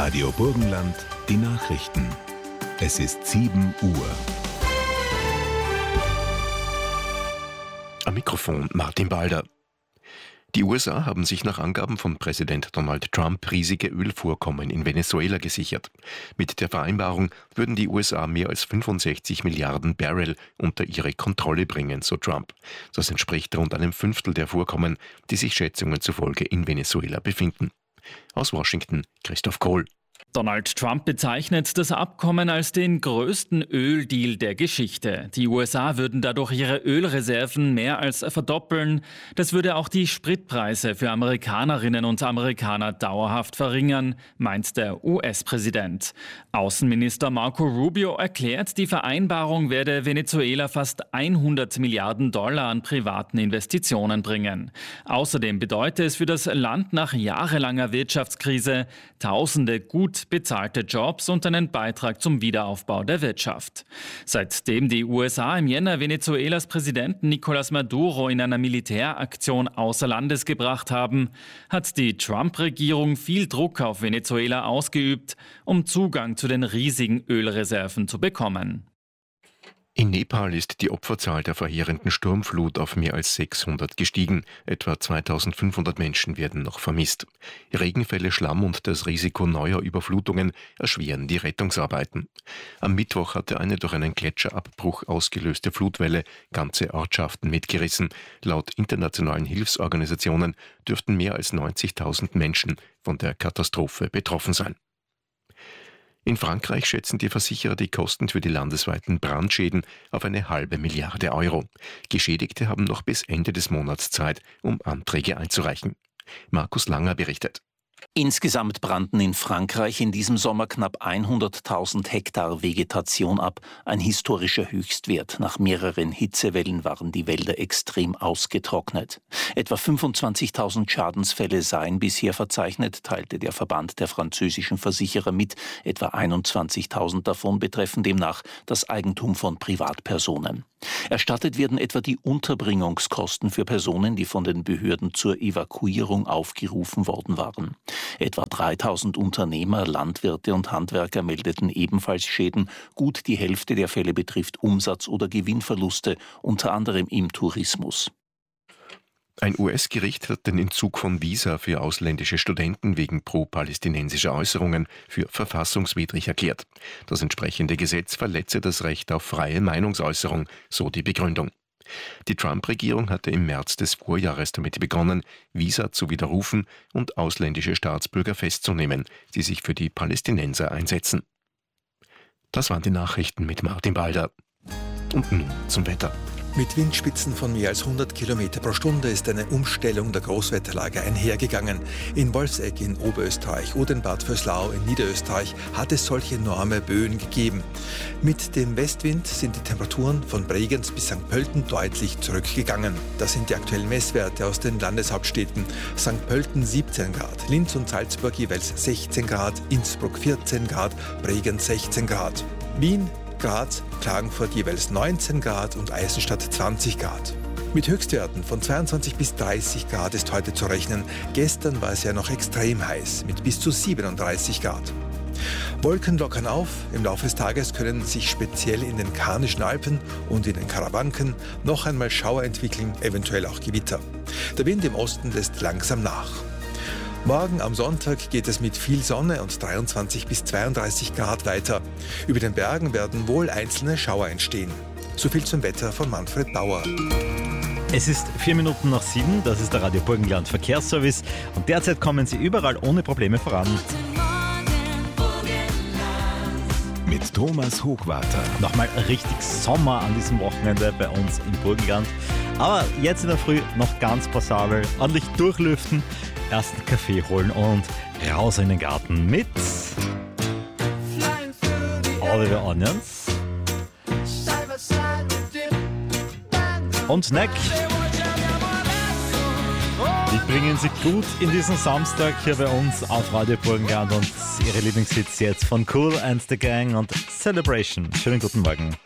Radio Burgenland, die Nachrichten. Es ist 7 Uhr. Am Mikrofon Martin Balder. Die USA haben sich nach Angaben von Präsident Donald Trump riesige Ölvorkommen in Venezuela gesichert. Mit der Vereinbarung würden die USA mehr als 65 Milliarden Barrel unter ihre Kontrolle bringen, so Trump. Das entspricht rund einem Fünftel der Vorkommen, die sich Schätzungen zufolge in Venezuela befinden. Aus Washington, Christoph Kohl. Donald Trump bezeichnet das Abkommen als den größten Öldeal der Geschichte. Die USA würden dadurch ihre Ölreserven mehr als verdoppeln. Das würde auch die Spritpreise für Amerikanerinnen und Amerikaner dauerhaft verringern, meint der US-Präsident. Außenminister Marco Rubio erklärt, die Vereinbarung werde Venezuela fast 100 Milliarden Dollar an privaten Investitionen bringen. Außerdem bedeute es für das Land nach jahrelanger Wirtschaftskrise Tausende gut bezahlte Jobs und einen Beitrag zum Wiederaufbau der Wirtschaft. Seitdem die USA im Jänner Venezuelas Präsidenten Nicolás Maduro in einer Militäraktion außer Landes gebracht haben, hat die Trump-Regierung viel Druck auf Venezuela ausgeübt, um Zugang zu den riesigen Ölreserven zu bekommen. In Nepal ist die Opferzahl der verheerenden Sturmflut auf mehr als 600 gestiegen. Etwa 2500 Menschen werden noch vermisst. Regenfälle, Schlamm und das Risiko neuer Überflutungen erschweren die Rettungsarbeiten. Am Mittwoch hatte eine durch einen Gletscherabbruch ausgelöste Flutwelle ganze Ortschaften mitgerissen. Laut internationalen Hilfsorganisationen dürften mehr als 90.000 Menschen von der Katastrophe betroffen sein. In Frankreich schätzen die Versicherer die Kosten für die landesweiten Brandschäden auf 1,5 Milliarde Euro. Geschädigte haben noch bis Ende des Monats Zeit, um Anträge einzureichen. Markus Langer berichtet. Insgesamt brannten in Frankreich in diesem Sommer knapp 100.000 Hektar Vegetation ab, ein historischer Höchstwert. Nach mehreren Hitzewellen waren die Wälder extrem ausgetrocknet. Etwa 25.000 Schadensfälle seien bisher verzeichnet, teilte der Verband der französischen Versicherer mit. Etwa 21.000 davon betreffen demnach das Eigentum von Privatpersonen. Erstattet werden etwa die Unterbringungskosten für Personen, die von den Behörden zur Evakuierung aufgerufen worden waren. Etwa 3.000 Unternehmer, Landwirte und Handwerker meldeten ebenfalls Schäden. Gut die Hälfte der Fälle betrifft Umsatz- oder Gewinnverluste, unter anderem im Tourismus. Ein US-Gericht hat den Entzug von Visa für ausländische Studenten wegen pro-palästinensischer Äußerungen für verfassungswidrig erklärt. Das entsprechende Gesetz verletze das Recht auf freie Meinungsäußerung, so die Begründung. Die Trump-Regierung hatte im März des Vorjahres damit begonnen, Visa zu widerrufen und ausländische Staatsbürger festzunehmen, die sich für die Palästinenser einsetzen. Das waren die Nachrichten mit Martin Balder. Und nun zum Wetter. Mit Windspitzen von mehr als 100 Kilometer pro Stunde ist eine Umstellung der Großwetterlage einhergegangen. In Wolfsegg in Oberösterreich oder in Bad Vöslau in Niederösterreich hat es solche enorme Böen gegeben. Mit dem Westwind sind die Temperaturen von Bregenz bis St. Pölten deutlich zurückgegangen. Das sind die aktuellen Messwerte aus den Landeshauptstädten. St. Pölten 17 Grad, Linz und Salzburg jeweils 16 Grad, Innsbruck 14 Grad, Bregenz 16 Grad. Wien, Graz, Klagenfurt jeweils 19 Grad und Eisenstadt 20 Grad. Mit Höchstwerten von 22 bis 30 Grad ist heute zu rechnen. Gestern war es ja noch extrem heiß mit bis zu 37 Grad. Wolken lockern auf. Im Laufe des Tages können sich speziell in den Karnischen Alpen und in den Karawanken noch einmal Schauer entwickeln, eventuell auch Gewitter. Der Wind im Osten lässt langsam nach. Morgen am Sonntag geht es mit viel Sonne und 23 bis 32 Grad weiter. Über den Bergen werden wohl einzelne Schauer entstehen. So viel zum Wetter von Manfred Bauer. Es ist 7:04, das ist der Radio Burgenland Verkehrsservice und derzeit kommen Sie überall ohne Probleme voran. Mit Thomas Hochwarter. Nochmal richtig Sommer an diesem Wochenende bei uns im Burgenland. Aber jetzt in der Früh noch ganz passabel, ordentlich durchlüften, ersten Kaffee holen und raus in den Garten mit Oliver Onions und Snack. Die bringen Sie gut in diesen Samstag hier bei uns auf Radio Burgenland und Ihre Lieblingshits jetzt von Kool and the Gang und Celebration. Schönen guten Morgen.